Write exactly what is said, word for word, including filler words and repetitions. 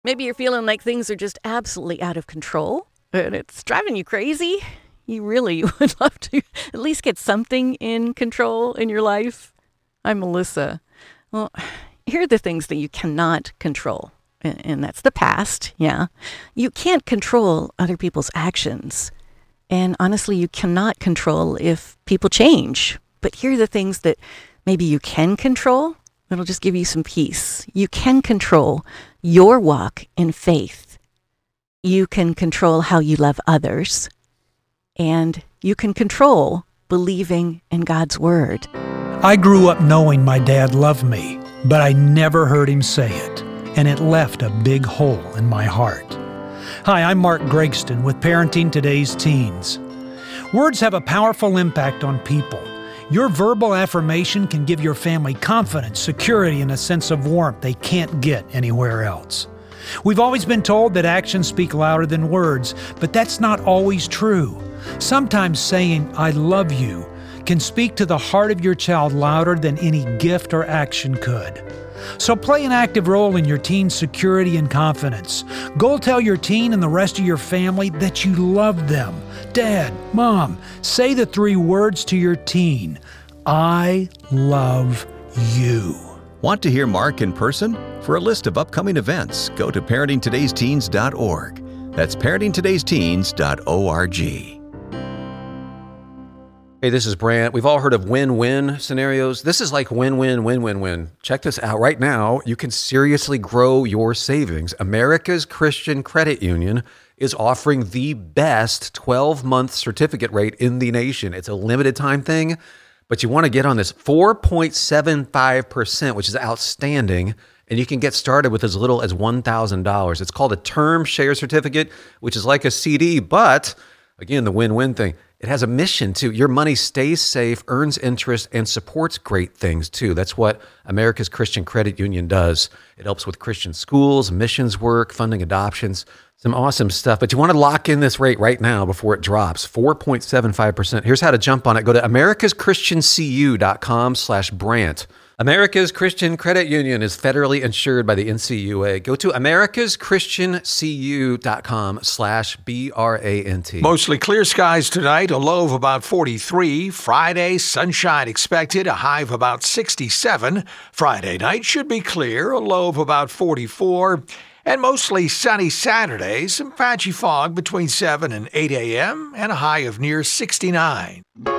Maybe you're feeling like things are just absolutely out of control and it's driving you crazy. You really would love to at least get something in control in your life. I'm Melissa. Well, here are the things that you cannot control. And, and that's the past, yeah. You can't control other people's actions. And honestly, you cannot control if people change. But here are the things that maybe you can control. It'll just give you some peace. You can control your walk in faith. You can control how you love others. And you can control believing in God's word. I grew up knowing my dad loved me, but I never heard him say it, and it left a big hole in my heart. Hi, I'm Mark Gregston with Parenting Today's Teens. Words have a powerful impact on people. Your verbal affirmation can give your family confidence, security, and a sense of warmth they can't get anywhere else. We've always been told that actions speak louder than words, but that's not always true. Sometimes saying, "I love you," can speak to the heart of your child louder than any gift or action could. So play an active role in your teen's security and confidence. Go tell your teen and the rest of your family that you love them. Dad, Mom, say the three words to your teen. I love you. Want to hear Mark in person? For a list of upcoming events, go to parenting todays teens dot org. That's parenting todays teens dot org. Hey, this is Brant. We've all heard of win-win scenarios. This is like win-win, win-win-win. Check this out. Right now, you can seriously grow your savings. America's Christian Credit Union is offering the best twelve-month certificate rate in the nation. It's a limited time thing, but you want to get on this four point seven five percent, which is outstanding, and you can get started with as little as one thousand dollars. It's called a term share certificate, which is like a C D, but again, the win-win thing. It has a mission too. Your money stays safe, earns interest, and supports great things too. That's what America's Christian Credit Union does. It helps with Christian schools, missions work, funding adoptions, some awesome stuff. But you want to lock in this rate right now before it drops, four point seven five percent. Here's how to jump on it. Go to americaschristiancu.com slash Brant. America's Christian Credit Union is federally insured by the N C U A. Go to americaschristiancu.com slash B R A N T. Mostly clear skies tonight, a low of about forty-three. Friday, sunshine expected, a high of about sixty-seven. Friday night should be clear, a low of about forty-four. And mostly sunny Saturday, some patchy fog between seven and eight a.m. and a high of near sixty-nine.